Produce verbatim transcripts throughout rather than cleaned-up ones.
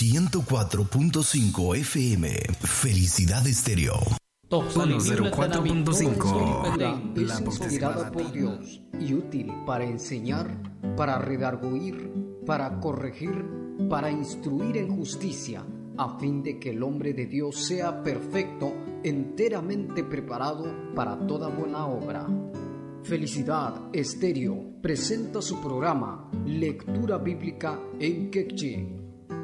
ciento cuatro punto cinco F M. Felicidad Estéreo. ciento cuatro punto cinco. Es inspirada por Dios y útil para enseñar, para redarguir, para corregir, para instruir en justicia, a fin de que el hombre de Dios sea perfecto, enteramente preparado para toda buena obra. Felicidad Estéreo presenta su programa Lectura Bíblica en Quechí.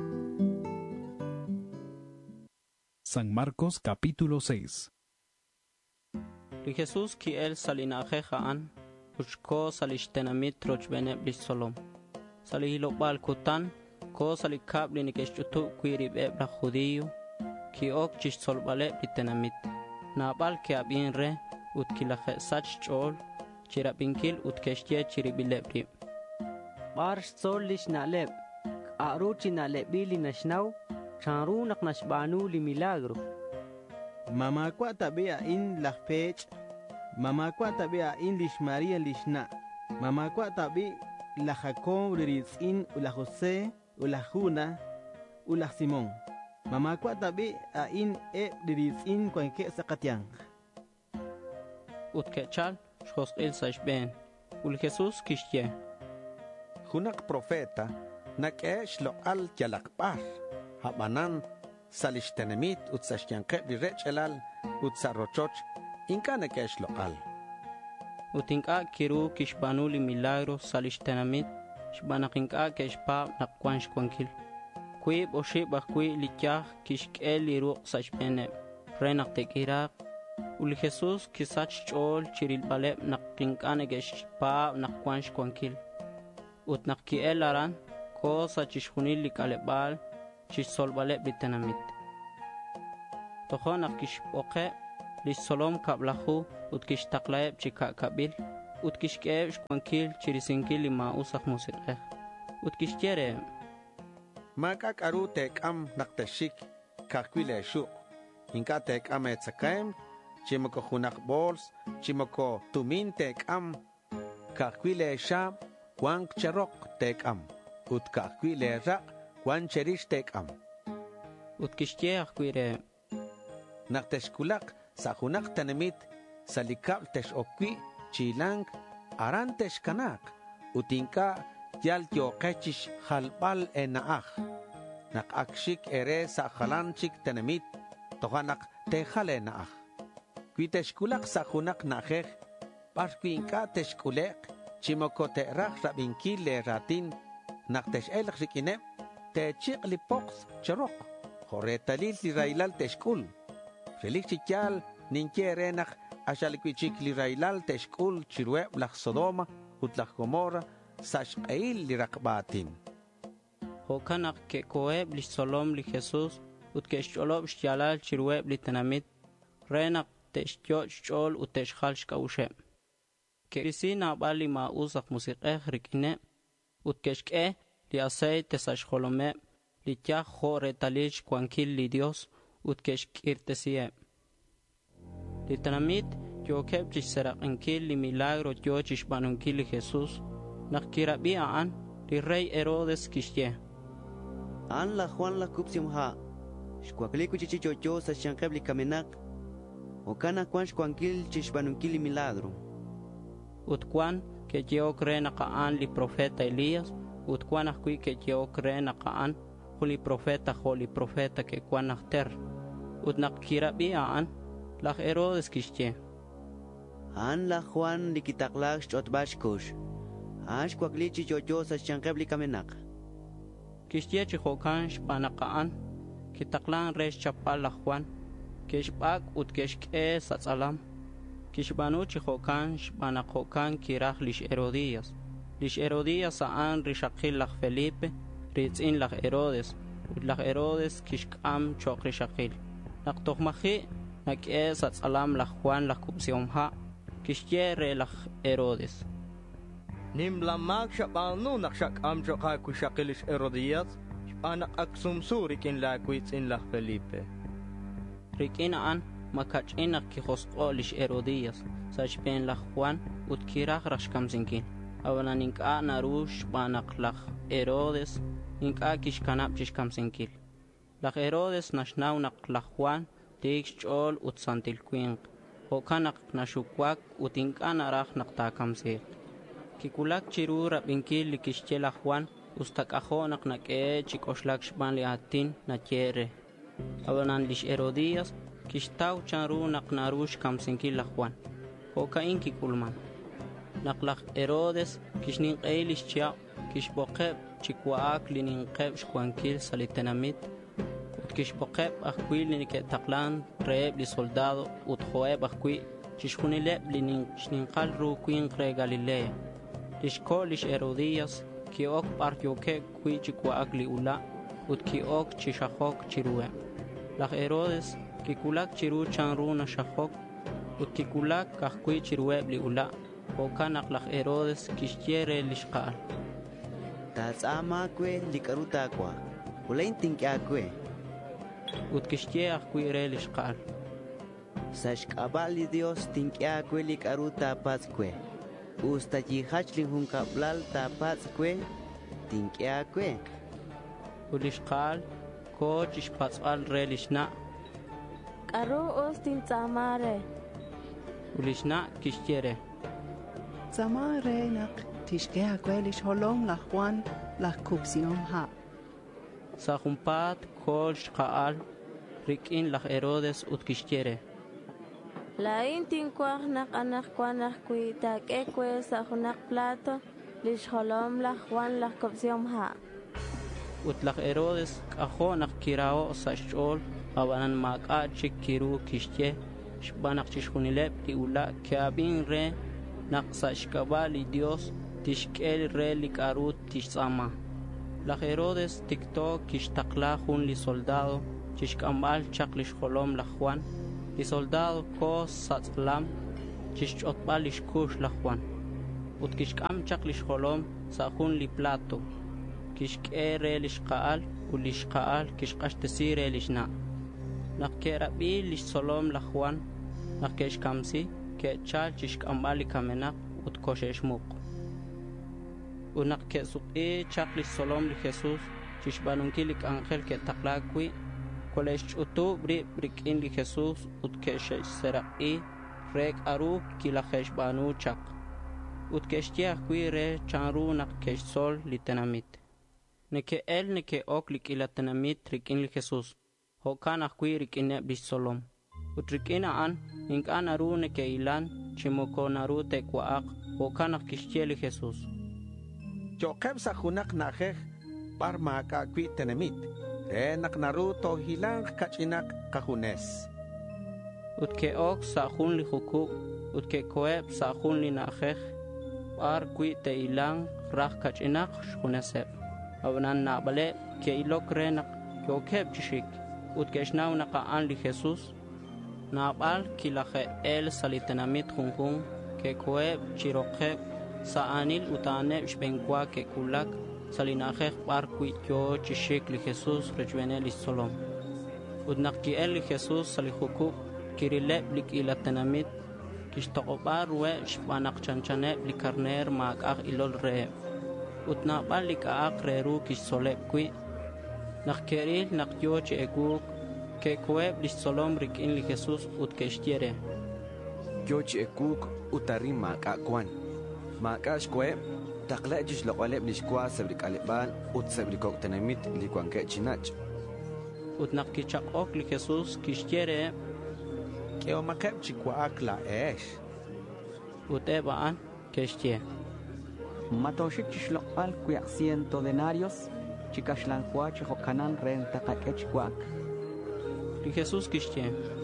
San Marcos capítulo seis. Li Jesús ki el salinajehaan, ushko salishtenamit trochbene blisolom. Salihilobal kutan, ko salikabli nikeshtutu kwirib ebla judío, ki ok chishsolbale blitenamit. Nabal ke abinre, utkilaje sach chol, chirapinkil utkeshtie chiribilebri. Barsh solish naleb, aruchi nalebili nashnaw, chanrunak nashbanu li milagro. Mama kwa tabia in la pech, mama kwa tabia in lish Maria lishna, mama kwa tabi la Jacob in ula José ula Juna ula Simón, mama kwa tabi a in e in kwanke sakatiang. Utkechal shos el sashben, ul Jesús kishye. Hunak profeta nak esh lo al jalakbar, habanan salishtenemit utsashyanke birechelal utsarochoch inkanek esh lo al. Utinka kiru kishbanu li milagro salishtenamit, shbanakinka keshpa nakwansh kwankil. Kui boshi bakui likyah kishkel liru sashbene, renak tekirak. Ul Jesús kisach chol chiril baleb nakinkane keshpa nakwansh kwankil. Ut nakkiel aran ko sachishunil li kalebal chish solbale bitenamit. Toho nakish oke li solom kablahu ut kish taklaeb chika kabil ut kish keeb shkwankil chirisinkil li ma usak musiqeh ut kish tiere Makak aru tekam naktashik kakwile shu inka tekam etsakaim chimoko hunak bols chimoko tumin tekam kakwile sham Kwan cherok tekam, ut kakwile rak, kwan cherish tekam. Ut kishtiach kwire. Nakteshkulak, sahunak tanemit, salikab tesh okwi, chilang, aran tesh kanak, utinka, yal yo kechish halbal enaach. Nak akshik ere sa halanchik tanemit, tohanak tehale naach. Kwiteshkulak sahunak nachech, parkwinka teshkulek, Chimoko te rak rabinkil le ratin, naktesh el rikine, te chik li pox cherok, joretalil li railal teshkul. Felix chikyal, ninke renak, ashalikwichik li railal teshkul, chirweb lak Sodoma, utlak Gomorra, sashqeil li rakbatin. Hokanak ke koeb li solom li Jesus, utkeshcholob shtialal chirweb li tenamit, renak teshtyot chol uteshkhal shkaushem. Kerisina bali ma usak musiqeh rikine utkeshke li aceite sashkolome li tia jore talich kwankil li Dios utkeshkirtesie li tanamit yo kepchish seraqinkil li milagro yo chishbanunkil li Jesús nakirabi aan li rey Herodes kishye An la Juan la kupsimha shkwakliku chichichocho sashankeb li kamenak okana kwansh kwankil chishbanunkil li milagro Utquan que yo cree nakaan li profeta Elías, utquan akui que yo cree nakaan huli profeta holi profeta que quan nakter. Utnakira biaan la Herodes kishye. An la Juan li kitaklak chotbashkush. Ash kwaklichi chocho sa chankebli kamenak. Kishye chihokan shpanakaan kitaklan resh chapal la Juan. Kishbak utkeshke satsalam. Kishbanu chihokan shbanakokan kirach lish Herodías. Lish Herodías saan rishakil lach Felipe, ritzin lach Herodes. Ut lach Herodes kishkam chok rishakil. Lach tohmachi nak e satsalam lach Juan lach kupsiomha. Kishyere lach Herodes. Nimlamak shabanu nakshakam chokha kushakilish Herodías. Shbanak aksumsurikin lakwitsin lach Felipe. Rikinaan makach'inak kijosq'olish Herodías sachpen laj Juan utkiraj rashkamsinkin awna nink'a narush b'anaq laj Herodes nink'a kixkanab chixkamsinkil Laj Herodes nashnaw nak la Juan tix chol ut santilquinq. Hokanak nashukwak utinkan araj nak takamsik. Kikulak chiru rabinkil likishchela Juan ustakajo nak nak'e chikoslak shban li atin nachiere. Abanan lish Herodías kishtaw chanru nak narush kamsinkil la Juan. Hokain kikulman. Naklak Herodes kishnin qeilish chia kishboqeb chikwaak lininqeb shkwankil salitenamit. Kishboqeb akwil linike taklan reeb li soldado utjoeb akwi chishkunileb lininqal ru quin re Galilea. Lishko lish Herodías kiok partyoke kwi chikwaak li ula ut kiok chishajok chirue. Laj Herodes kikulak chiru chanru na shajok ut kikulak akwi chirueb li ula. Hokanak laj Herodes kishtiere lishqal. Tatsama kwe likaruta kwa. Ulain tinkia kwe. Ut kishtie akwi re lishqal. Sashkabali Dios tinkia kwe likaruta patzkwe. Usta yihachlin hunkablal tapatzkwe tinkia kwe. Ulishqal ko chishpatzal re lishna. Karu ustin tsamare. Ulishna kishtiere. Tsamare nak tishkea kwe lish holom la Juan la kupsiom ha. Sahumpat kol shqaal rikin laj Herodes ut kishtiere. La intin kwaj nak anak kwanak kwi tak ekwe sahunak plato lish holom la Juan la kupsiom ha. Ut laj Herodes kajo nak kirao sa shol abanan maka chikiru kishtie shbanak chishkunileb li ula kiabin re nak sa shkabali Dios tishkel re likarut tishama. La Herodes tiktok kishtakla jun li soldado chishkambal chaklish holom la Juan li soldado ko satzlam chishotbal ishkush la Juan ut kishkam chaklish holom sa jun li plato kishkere lishqaal u lishqaal kishqashtesire lishna nak kerabi lish solom la Juan nak kishkamsi ke chal chishkambal li kamenak ut kosheshmuk. Unak ke suqi chakli solom li Jesus chishbanunkilik angel ke taklakwi kolesh utu bri brikin li Jesus ut ke shesh seraqi rek aru kilahesh banu chak ut keshtia kwi re chanru nak kesh sol li tenamit neke el neke ok lik ila tenamit rikin li Jesus hokan akwi rikin bis solom ut rikin an inkan aru neke ilan chimoko naru tekwaak hokan akishtia li Jesus. Jokeb sa hunak nakeh par maka kwi tenemit. E nak naruto hilang kachinak kahunes. Ut ke ok sa hun li hukuk, ut ke koeb sa hun li nakeh par kwi te ilang rah kachinak shunesep. Abanan nabale ke ilok renak jokeb chishik. Ut ke shnaw nakaan li Jesus. Nabal kilahe el salitenamit hunhung ke koeb chirokeb sa anil utane shbenkwa ke kulak salinajeh parkwi yo chishik li Jesus rejvene li solom. Udnak ki el li Jesus salihukuk kirileb lik ila tenamit kishtoqobar we shbanak chanchane li karner maak ilol reeb. Utnaqbal lik aak reru kish soleb kwi nak keril nak yo che eguk ke koeb li solom rikin li Jesus ut keshtiere. Yo che eguk utarim maak akwan. Maka shkwe taklek jish loqaleb lishkwa sabrik aliban ut sabrikok tenamit likwanke chinach. Ut nakkichak ok li Jesus kishtiere keo makeb chikwaak la esh. Ut ebaan keshtie. Matoshik jish loqal kuyak ciento denarios chikashlanqua chihokanan renta kakechkwak. Li Jesus kishtie.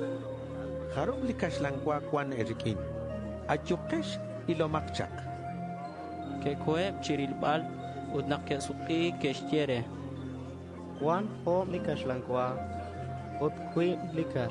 Harub likashlanqua kwan erikin. Achukesh ilo makchak. Ke koeb chirilbal ut nakke suqi keshtiere. Juan ho likashlanqua ut kwi likar.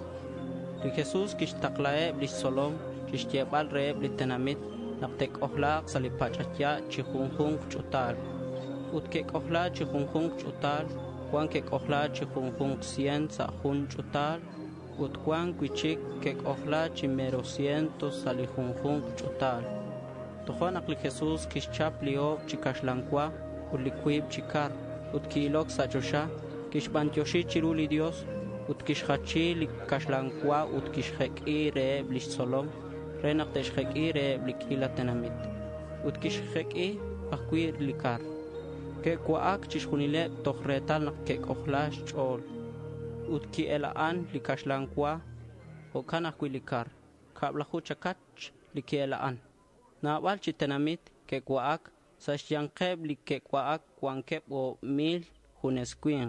Li Jesus kishtaklae blis solom kishtiebal reeb li tenamit naktek ohlaq salipachatya chihunhung chutal. Ut kek ohla chihunhung chutal Juan kek ohla chihunhung cien sa hun chutal ut Juan kwichik kek ohla chimero ciento salihunhung chutal. Tojuan akli Jesus kishchap liob chikashlanqua ulikwib chikar ut kilok sa chosha kishbantyoshi chiruli Dios ut kishhachi li kashlankwa ut kishheki re blish solom renak teshheki re blikila tenamit ut kishheki akwi likar ke kwaak chishunile tohretal nak ke ohlash chol ut ki elaan li kashlankwa o kana akwi likar kabla huchakach li ki elaan na wal chitenamit ke kwaak sashyankeb li ke kwaak kwankeb o mil hunesquien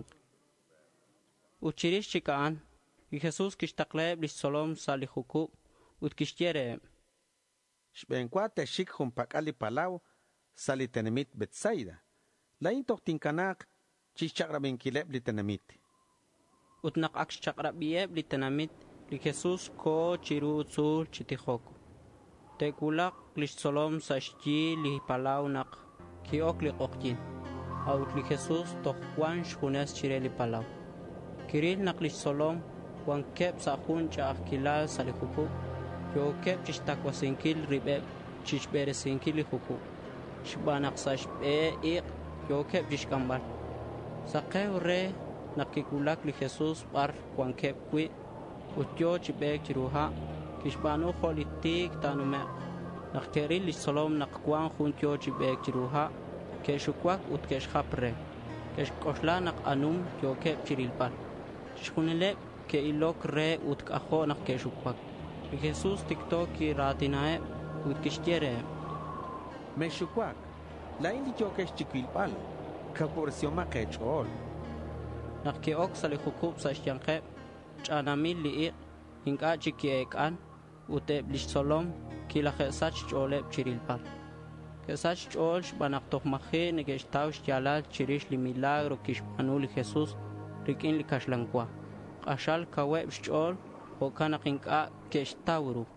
uchirish chikaan y Jesús kishtakleb li solom salihuku ut kishtiere Shbenkwa teshik humpakali palau salitenemit Betsaida la intohtin kanak chichakrabinkileb li tenemit ut nakaksh chakrabieb li tenamit li Jesús ko chiru tzul chitihoko tekulak li solom sashti li palau nak kiok li qoktin aut li Jesús tohwan shunes chire li palau kiril nak li solom wan kep sa hun cha kilal salihuku yo kep chistakwasenkil ribeb chishberesenkil li huku shbanak sashbe ik yo kep chishkambal saqew re nakikulak li Jesús bar wan kep kwi utyo chibek chiruha kishbanu kholitik tanume nakkeril li solom nakwan juntyo chibek chiruha keshukwak ut keshkhapre keshkoshla nak anum yo kep chirilpal shkunele ke ilok re ut kaho nak keshukwak Jesús tiktok ki ratinae ut kishtiere Meshukwak la indi yo kesh chikilpal kaporsion ma kechol nak ke ok salihukub sashyanke chanamil li inka chiki ekan ute blish solom ki la khesach chole chirilpal kesach chol banak tok mahe ne gestaus yalal chirish li milagro kishpanul Jesús rikin li kashlankwa ashal kawe chol o kana kinka kestauru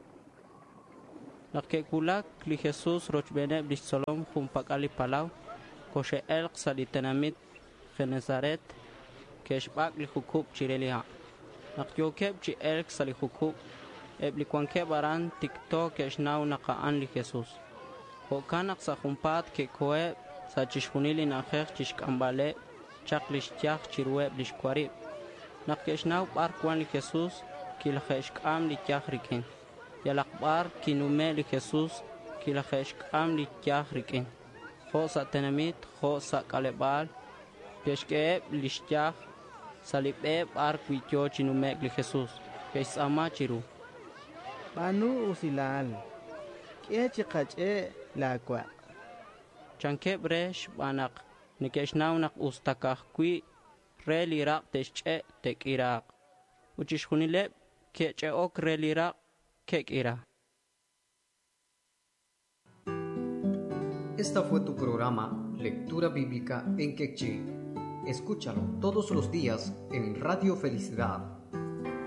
nakke kulak li Jesús rochbene blish solom humpakali palau koshe elq salitenamit Genezaret keshbak li hukub chireliha nakyokeb chi elq salihukub eblikwanke baran tiktok keshnau nakaan li Jesús o kanak sa humpat ke koe sa chishunili nakhekh chishkambale chaklishtiach chirwe blishkwari nakeshnau parkwan li Jesús kilkheshkam li tiachrikin yalakbar kinume li Jesús kilkheshkam li tiachrikin ho sa tenamit ho sa kalebal keshke lishtiach salibe parkwityo chinume li Jesús kesama chiru Banu usilal Kie chikache lakwa Chanke bresh banak nikeshnau nak ustakakwi reliraq teshche tekiraq uchishkunile keche ok reliraq kekira Esta fue tu programa Lectura Bíblica en Quechí. Escúchalo todos los días en Radio Felicidad